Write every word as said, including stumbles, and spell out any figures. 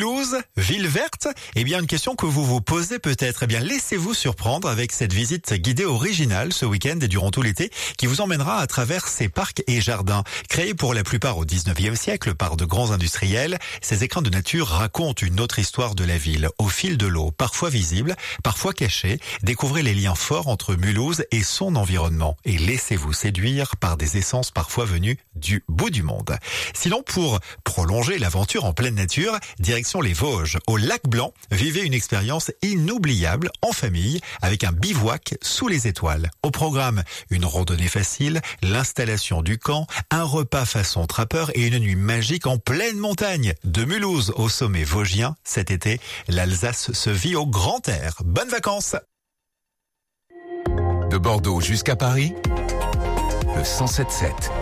Mulhouse, ville verte? Eh bien, une question que vous vous posez peut-être. Eh bien, laissez-vous surprendre avec cette visite guidée originale ce week-end et durant tout l'été qui vous emmènera à travers ces parcs et jardins. Créés pour la plupart au dix-neuvième siècle par de grands industriels, ces écrins de nature racontent une autre histoire de la ville. Au fil de l'eau, parfois visible, parfois caché, découvrez les liens forts entre Mulhouse et son environnement. Et laissez-vous séduire par des essences parfois venues du bout du monde. Sinon, pour prolonger l'aventure en pleine nature, direction les Vosges. Au Lac Blanc, vivez une expérience inoubliable en famille avec un bivouac sous les étoiles. Au programme, une randonnée facile, l'installation du camp, un repas façon trappeur et une nuit magique en pleine montagne. De Mulhouse au sommet vosgien, cet été, l'Alsace se vit au grand air. Bonnes vacances! De Bordeaux jusqu'à Paris, le cent sept sept.